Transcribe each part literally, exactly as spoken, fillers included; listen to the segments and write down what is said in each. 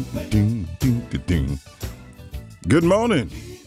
ding, ding, ding. Good morning.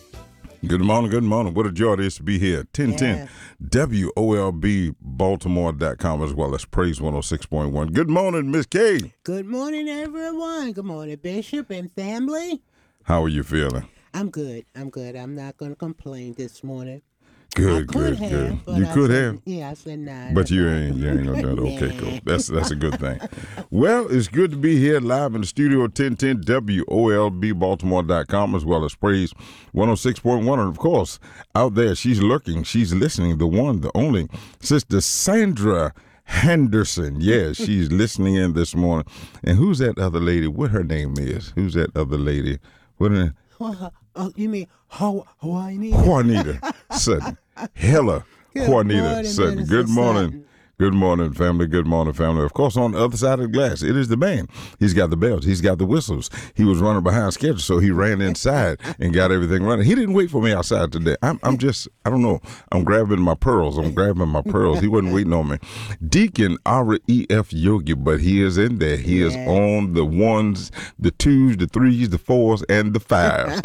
Good morning, good morning. What a joy it is to be here. ten ten Yeah. W O L B Baltimore dot com as well as Praise one oh six point one. Good morning, Miss K. Good morning, everyone. Good morning, Bishop and family. How are you feeling? I'm good. I'm good. I'm not going to complain this morning. Good, I could good, have, good. but You I could said, have. Yeah, I said nah. But you not. ain't, you ain't gonna do it. Okay, Nah. cool. That's that's a good thing. Well, it's good to be here live in the studio, ten ten W O L B Baltimore dot com as well as Praise one oh six point one. And of course, out there, she's lurking, she's listening, the one, the only, Sister Sandra Henderson. Yeah, she's listening in this morning. And who's that other lady? What her name is? Who's that other lady? What her Uh, oh, you mean Haw- Hawaii? Juanita Sutton. Hella Good Juanita morning, Sutton. Minister Good morning. Sutton. Good morning, family. Good morning, family. Of course, on the other side of the glass, it is the man. He's got the bells. He's got the whistles. He was running behind schedule, so he ran inside and got everything running. He didn't wait for me outside today. I'm, I'm just, I don't know. I'm grabbing my pearls. I'm grabbing my pearls. He wasn't waiting on me. Deacon Ara E F Yogi, but he is in there. He is Yes. on the ones, the twos, the threes, the fours, and the fives.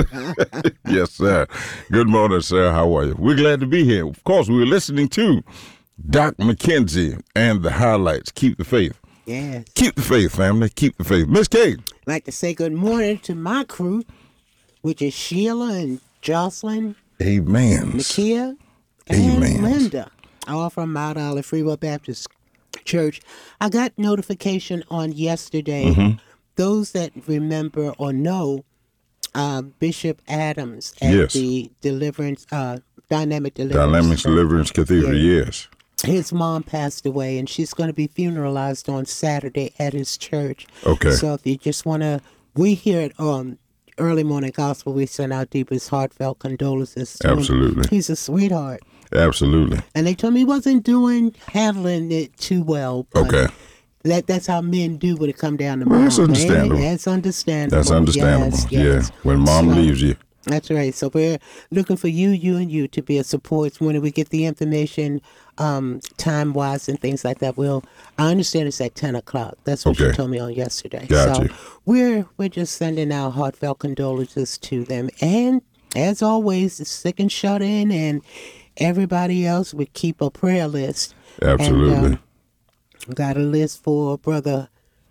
Yes, sir. Good morning, sir. How are you? We're glad to be here. Of course, we're listening to Doc McKenzie and the highlights. Keep the faith. Yes. Keep the faith, family. Keep the faith. Miss Kate. I'd like to say good morning to my crew, which is Sheila and Jocelyn, Amen. Nakia, and Amen. Linda, all from Mount Olive Free Will Baptist Church. I got notification on yesterday. Mm-hmm. Those that remember or know uh, Bishop Adams at Yes. the Deliverance, uh, Dynamic Deliverance. Dynamics Deliverance Cathedral. Yeah. Yes. His mom passed away, and she's going to be funeralized on Saturday at his church. Okay. So if you just want to, we here at um, Early Morning Gospel, we send our deepest heartfelt condolences to him. Absolutely. He's a sweetheart. Absolutely. And they told me he wasn't doing, handling it too well. But Okay. That, that's how men do when it come down to Well, mom. that's understandable. Man. That's understandable. That's understandable. Yes, yes. Yeah. When mom So- leaves you. That's right. So we're looking for you, you, and you to be a support. When we get the information, um, time wise and things like that, we'll. I understand it's at ten o'clock. That's what Okay. she told me on yesterday. Got so you. we're we're just sending our heartfelt condolences to them, and as always, the sick and shut in, and everybody else. We keep a prayer list. Absolutely. And, um, got a list for Brother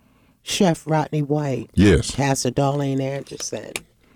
Chef Rodney White. Yes. Pastor Darlene Anderson,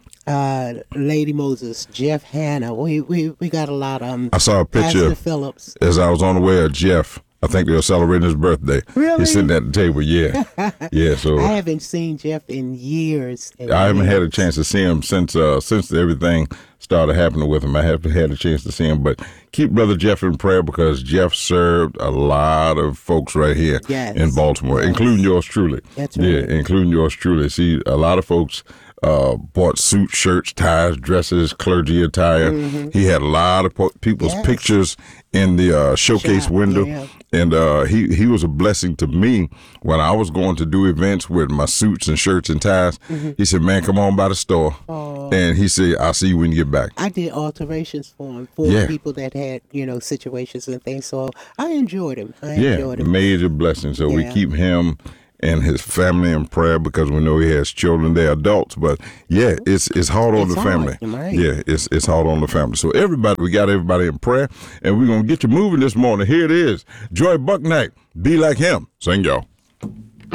uh, Lady Moses, Jeff Hanna. We we we got a lot of them. I saw a picture Pastor Phillips. as I was on the way of Jeff. I think they were celebrating his birthday. Really? He's sitting at the table. Yeah. Yeah. So I haven't seen Jeff in years. and I haven't had a years. chance to see him since uh, since everything started happening with him. I haven't had a chance to see him, but keep Brother Jeff in prayer because Jeff served a lot of folks right here Yes. in Baltimore, Yes. including yours truly. That's Yeah, right. including yours truly. See, a lot of folks uh, bought suits, shirts, ties, dresses, clergy attire. He had a lot of po- people's Yes. pictures in the uh, showcase Shop, window. yeah. And uh, he, he was a blessing to me when I was going to do events with my suits and shirts and ties. He said, man, come on by the store. And he said, I'll see you when you get back. I did alterations for him for Yeah. people that had you know situations and things. So I enjoyed him. I Yeah, enjoyed him. major blessing. So we Yeah. keep him and his family in prayer because we know he has children. They're adults. But yeah, it's it's hard on It's the hard, family. right. Yeah, it's it's hard on the family. So everybody, we got everybody in prayer. And we're going to get you moving this morning. Here it is. Joy Bucknight. Be like him. Sing, y'all.